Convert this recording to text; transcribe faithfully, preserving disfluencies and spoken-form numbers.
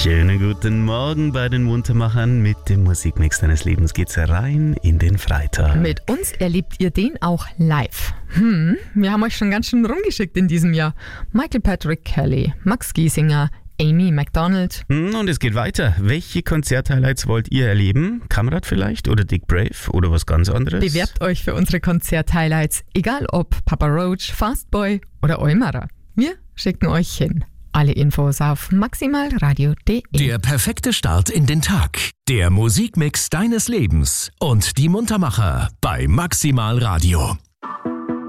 Schönen guten Morgen bei den Muntermachern. Mit dem Musikmix deines Lebens geht's rein in den Freitag. Mit uns erlebt ihr den auch live. Hm, wir haben euch schon ganz schön rumgeschickt in diesem Jahr. Michael Patrick Kelly, Max Giesinger, Amy Macdonald. Und es geht weiter. Welche Konzerthighlights wollt ihr erleben? Kamerad vielleicht oder Dick Brave oder was ganz anderes? Bewerbt euch für unsere Konzerthighlights, egal ob Papa Roach, Fastboy oder Eumerer. Wir schicken euch hin. Alle Infos auf maximalradio punkt de. Der perfekte Start in den Tag. Der Musikmix deines Lebens und die Muntermacher bei Maximal Radio.